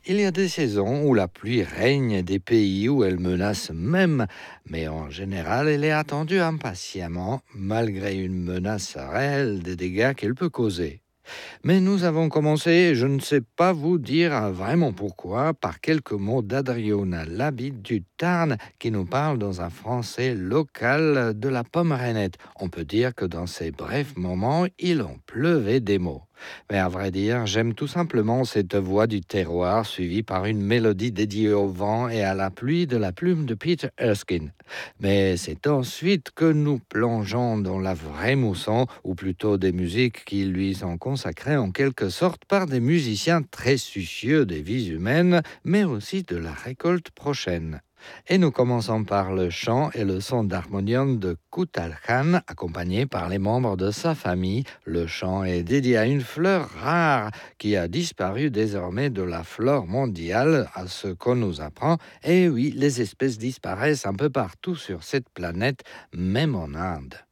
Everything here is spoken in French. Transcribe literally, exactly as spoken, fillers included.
Il y a des saisons où la pluie règne et des pays où elle menace même, mais en général, elle est attendue impatiemment, malgré une menace réelle des dégâts qu'elle peut causer. Mais nous avons commencé, je ne sais pas vous dire euh, vraiment pourquoi, par quelques mots d'Adriona Labide du Tarn qui nous parle dans un français local de la Pommeranette. On peut dire que dans ces brefs moments, il en pleuvait des mots. Mais à vrai dire, j'aime tout simplement cette voix du terroir suivie par une mélodie dédiée au vent et à la pluie de la plume de Peter Erskine. Mais c'est ensuite que nous plongeons dans la vraie mousson, ou plutôt des musiques qui lui sont consacrées en quelque sorte par des musiciens très soucieux des vies humaines, mais aussi de la récolte prochaine. Et nous commençons par le chant et le son d'harmonium de Kutal Khan, accompagné par les membres de sa famille. Le chant est dédié à une fleur rare qui a disparu désormais de la flore mondiale, à ce qu'on nous apprend. Et oui, les espèces disparaissent un peu partout sur cette planète, même en Inde.